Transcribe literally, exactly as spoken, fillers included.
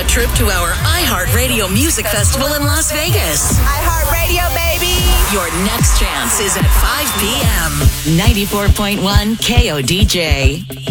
a trip to our iHeartRadio Music Festival in Las Vegas. iHeartRadio, baby! Your next chance is at five p.m. ninety-four point one K O D J.